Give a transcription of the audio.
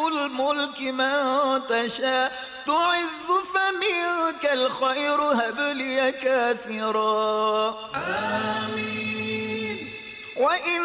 الملك من تشاء تعز فمنك الخير هب لي كاثرا. آمين. وإن